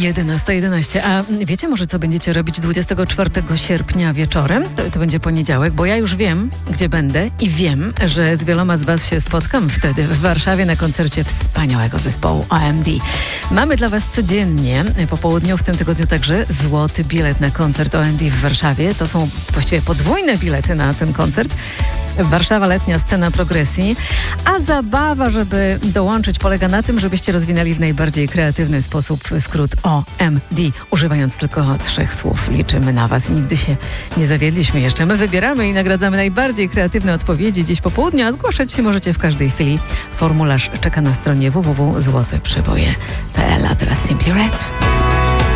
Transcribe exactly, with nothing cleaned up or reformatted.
jedenasta jedenaście. A wiecie może, co będziecie robić dwudziestego czwartego sierpnia wieczorem? To, to będzie poniedziałek, bo ja już wiem, gdzie będę i wiem, że z wieloma z was się spotkam wtedy w Warszawie na koncercie wspaniałego zespołu O M D. Mamy dla was codziennie po południu, w tym tygodniu także złoty bilet na koncert O M D w Warszawie. To są właściwie podwójne bilety na ten koncert. Warszawa, letnia scena progresji. A zabawa, żeby dołączyć, polega na tym, żebyście rozwinęli w najbardziej kreatywny sposób skrót O M D, używając tylko trzech słów. Liczymy na was i nigdy się nie zawiedliśmy jeszcze. My wybieramy i nagradzamy najbardziej kreatywne odpowiedzi dziś po południu, a zgłaszać się możecie w każdej chwili. Formularz czeka na stronie w w w kropka złote przeboje kropka p l, a teraz Simply Red.